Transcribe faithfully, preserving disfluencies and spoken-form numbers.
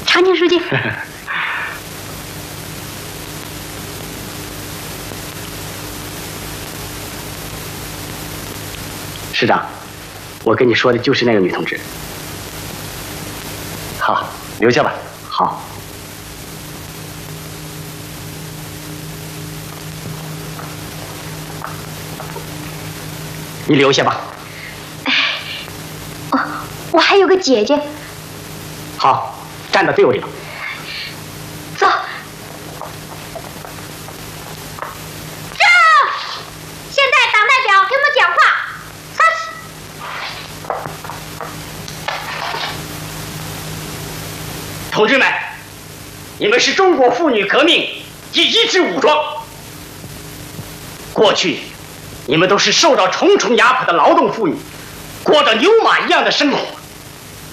常请书记。 师长，我跟你说的就是那个女同志。 好，留下吧。 好。你留下吧。 哎，哦，我还有个姐姐。 好，站到队伍里吧。 走。这，现在党代表给我们讲话。 同志们，你们是中国妇女革命第一支武装。过去，你们都是受到重重压迫的劳动妇女，过着牛马一样的生活。